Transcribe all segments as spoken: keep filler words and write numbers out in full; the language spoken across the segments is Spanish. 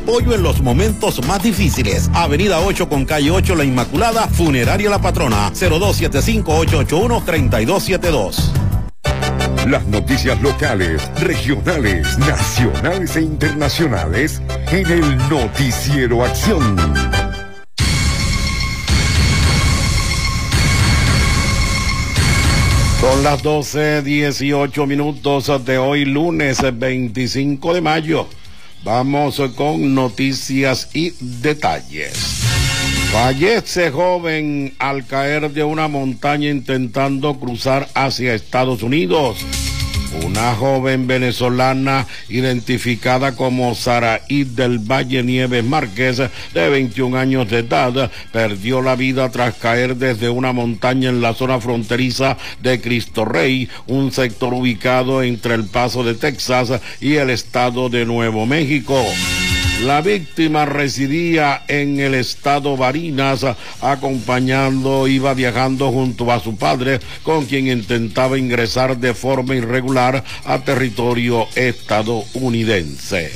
apoyo en los momentos más difíciles. Avenida ocho con calle ocho La Inmaculada, Funeraria La Patrona, cero dos siete cinco, ocho ocho uno, tres dos siete dos. Las noticias locales, regionales, nacionales e internacionales en el Noticiero Acción. Son las doce dieciocho minutos de hoy, lunes veinticinco de mayo. Vamos con noticias y detalles. Fallece joven al caer de una montaña intentando cruzar hacia Estados Unidos. Una joven venezolana identificada como Saraí del Valle Nieves Márquez, de veintiún años de edad, perdió la vida tras caer desde una montaña en la zona fronteriza de Cristo Rey, un sector ubicado entre El Paso de Texas y el estado de Nuevo México. La víctima residía en el estado Barinas, acompañando, iba viajando junto a su padre, con quien intentaba ingresar de forma irregular a territorio estadounidense.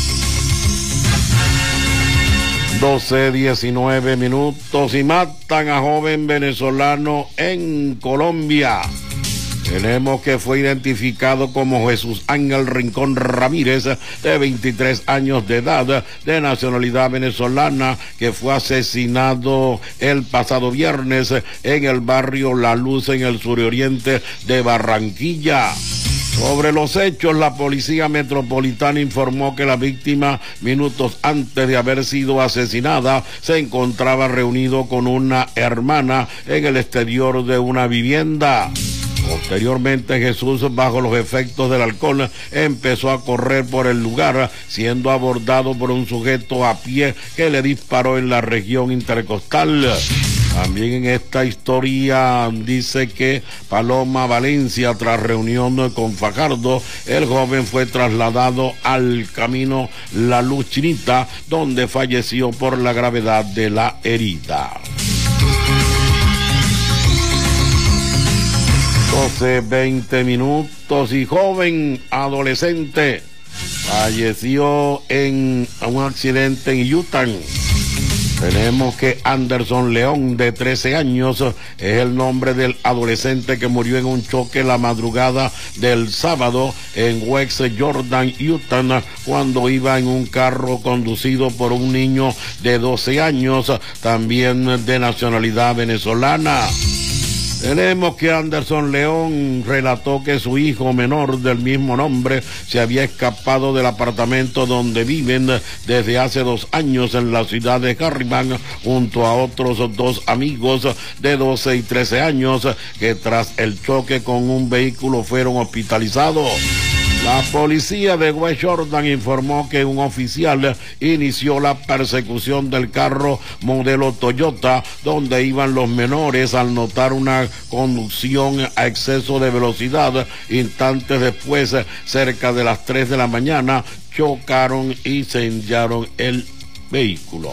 doce diecinueve minutos y matan a joven venezolano en Colombia. Tenemos que fue identificado como Jesús Ángel Rincón Ramírez, de veintitrés años de edad, de nacionalidad venezolana, que fue asesinado el pasado viernes en el barrio La Luz, en el suroriente de Barranquilla. Sobre los hechos, la Policía Metropolitana informó que la víctima, minutos antes de haber sido asesinada, se encontraba reunido con una hermana en el exterior de una vivienda. Posteriormente, Jesús, bajo los efectos del alcohol, empezó a correr por el lugar, siendo abordado por un sujeto a pie que le disparó en la región intercostal. También en esta historia dice que Paloma Valencia, tras reunión con Fajardo, el joven fue trasladado al camino La Luz Chinita, donde falleció por la gravedad de la herida. doce veinte minutos y joven adolescente falleció en un accidente en Utah. Tenemos que Anderson León, de trece años, es el nombre del adolescente que murió en un choque la madrugada del sábado en West Jordan, Utah, cuando iba en un carro conducido por un niño de doce años, también de nacionalidad venezolana. Tenemos que Anderson León relató que su hijo menor del mismo nombre se había escapado del apartamento donde viven desde hace dos años en la ciudad de Harriman, junto a otros dos amigos de doce y trece años, que tras el choque con un vehículo fueron hospitalizados. La policía de West Jordan informó que un oficial inició la persecución del carro modelo Toyota donde iban los menores al notar una conducción a exceso de velocidad. Instantes después, cerca de las tres de la mañana, chocaron y incendiaron el vehículo.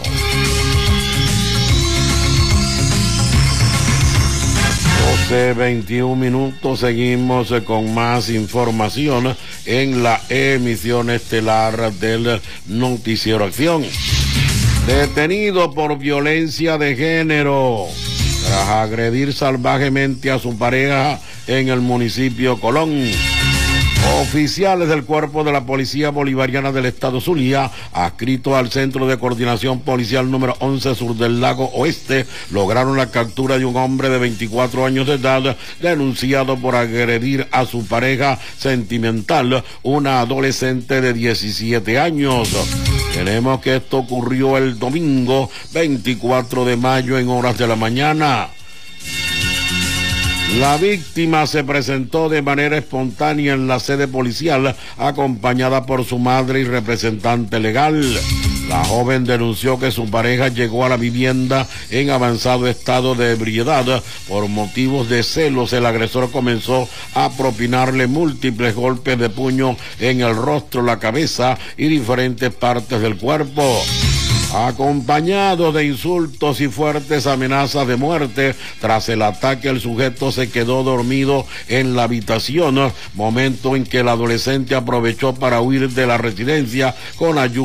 doce veintiún minutos, seguimos con más información en la emisión estelar del Noticiero Acción. Detenido por violencia de género tras agredir salvajemente a su pareja en el municipio Colón. Oficiales del Cuerpo de la Policía Bolivariana del Estado Zulia, adscrito al Centro de Coordinación Policial número once Sur del Lago Oeste, lograron la captura de un hombre de veinticuatro años de edad, denunciado por agredir a su pareja sentimental, una adolescente de diecisiete años. Tenemos que esto ocurrió el domingo veinticuatro de mayo en horas de la mañana. La víctima se presentó de manera espontánea en la sede policial, acompañada por su madre y representante legal. La joven denunció que su pareja llegó a la vivienda en avanzado estado de ebriedad. Por motivos de celos, el agresor comenzó a propinarle múltiples golpes de puño en el rostro, la cabeza y diferentes partes del cuerpo. Acompañado de insultos y fuertes amenazas de muerte. Tras el ataque, el sujeto se quedó dormido en la habitación, momento en que el adolescente aprovechó para huir de la residencia con ayuda